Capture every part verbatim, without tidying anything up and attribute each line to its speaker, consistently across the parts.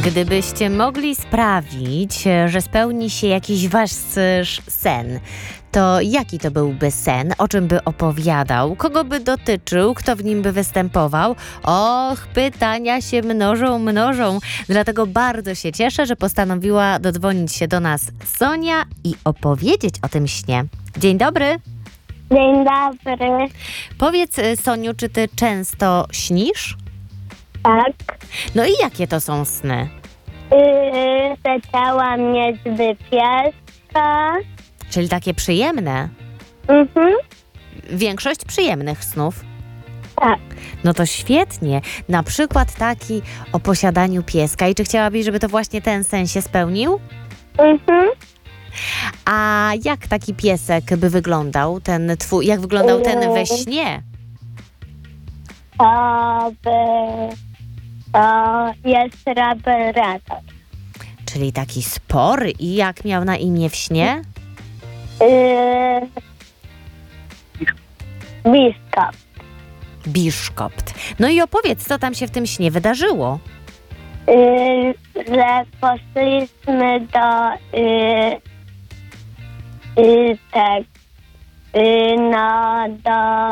Speaker 1: Gdybyście mogli sprawić, że spełni się jakiś wasz sen, to jaki to byłby sen? O czym by opowiadał? Kogo by dotyczył? Kto w nim by występował? Och, pytania się mnożą, mnożą. Dlatego bardzo się cieszę, że postanowiła dodzwonić się do nas Sonia i opowiedzieć o tym śnie. Dzień dobry.
Speaker 2: Dzień dobry.
Speaker 1: Powiedz, Soniu, czy ty często śnisz?
Speaker 2: Tak.
Speaker 1: No i jakie to są sny?
Speaker 2: Yy, zaczęłam mieć wypiaskę.
Speaker 1: Czyli takie przyjemne?
Speaker 2: Mhm.
Speaker 1: Większość przyjemnych snów.
Speaker 2: Tak.
Speaker 1: No to świetnie. Na przykład taki o posiadaniu pieska. I czy chciałabyś, żeby to właśnie ten sen się spełnił?
Speaker 2: Mhm.
Speaker 1: A jak taki piesek by wyglądał? Ten twój, jak wyglądał ten we śnie?
Speaker 2: To by... To jest labrador.
Speaker 1: Czyli taki spory. I jak miał na imię w śnie?
Speaker 2: Yy, Biszkopt.
Speaker 1: Biszkopt. No i opowiedz, co tam się w tym śnie wydarzyło.
Speaker 2: Yy, że poszliśmy do... Yy, yy, tak... Yy, no, do...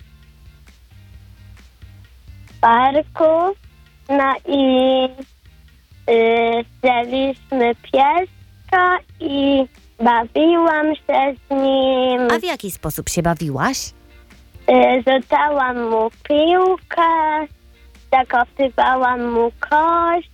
Speaker 2: parku. No i yy, wzięliśmy pieska i bawiłam się z nim.
Speaker 1: A w jaki sposób się bawiłaś?
Speaker 2: Yy, rzucałam mu piłkę, zakopywałam mu kość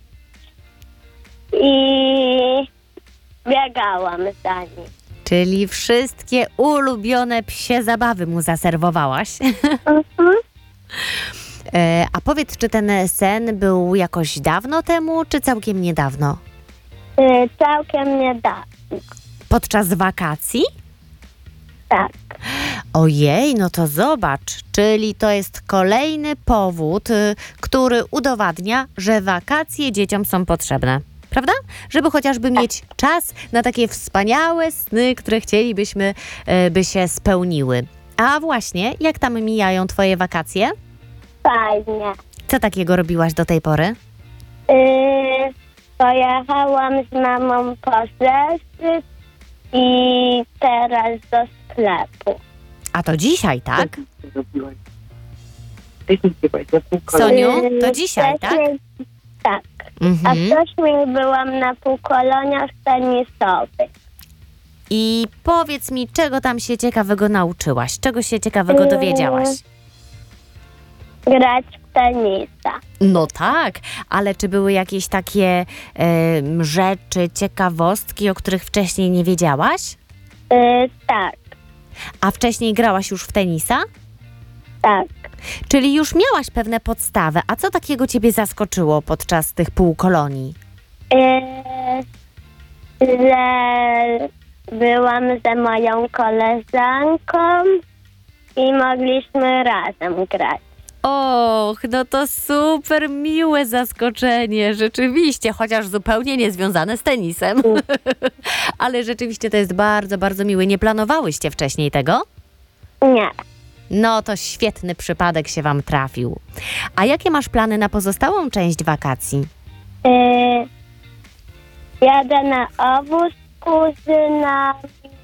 Speaker 2: i biegałam za nim.
Speaker 1: Czyli wszystkie ulubione psie zabawy mu zaserwowałaś.
Speaker 2: Mhm.
Speaker 1: E, a powiedz, czy ten sen był jakoś dawno temu, czy całkiem niedawno?
Speaker 2: Yy, całkiem niedawno.
Speaker 1: Podczas wakacji?
Speaker 2: Tak.
Speaker 1: Ojej, no to zobacz, czyli to jest kolejny powód, y, który udowadnia, że wakacje dzieciom są potrzebne. Prawda? Żeby chociażby mieć czas na takie wspaniałe sny, które chcielibyśmy, y, by się spełniły. A właśnie, jak tam mijają twoje wakacje?
Speaker 2: Fajnie.
Speaker 1: Co takiego robiłaś do tej pory?
Speaker 2: Yy, pojechałam z mamą po rzeczy i teraz do sklepu.
Speaker 1: A to dzisiaj, tak?
Speaker 3: Zrobiłaś. Wcześniej byłaś na półkole.
Speaker 1: Soniu,
Speaker 2: Yy,
Speaker 1: to dzisiaj, tak?
Speaker 2: wcześniej- Tak. A
Speaker 1: Mhm.
Speaker 2: wcześniej byłam na półkoloniach tenisowych.
Speaker 1: I powiedz mi, czego tam się ciekawego nauczyłaś? Czego się ciekawego dowiedziałaś?
Speaker 2: Grać w tenisa.
Speaker 1: No tak, ale czy były jakieś takie em, rzeczy, ciekawostki, o których wcześniej nie wiedziałaś?
Speaker 2: Yy, tak,
Speaker 1: A wcześniej grałaś już w tenisa?
Speaker 2: tak.
Speaker 1: Czyli już miałaś pewne podstawy. A co takiego ciebie zaskoczyło podczas tych półkolonii?
Speaker 2: Yy, że byłam ze moją koleżanką i mogliśmy razem grać.
Speaker 1: Och, no to super miłe zaskoczenie, rzeczywiście, chociaż zupełnie niezwiązane z tenisem. Ale rzeczywiście to jest bardzo, bardzo miłe. Nie planowałyście wcześniej tego?
Speaker 2: Nie.
Speaker 1: No to świetny przypadek się wam trafił. A jakie masz plany na pozostałą część wakacji?
Speaker 2: Yy, jadę na obóz z kuzynami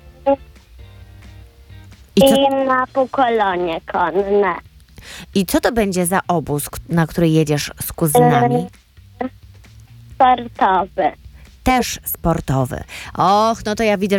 Speaker 1: I co,
Speaker 2: i na półkolonie konne.
Speaker 1: I co to będzie za obóz, k- na który jedziesz z kuzynami?
Speaker 2: Sportowy.
Speaker 1: Też sportowy. Och, no to ja widzę,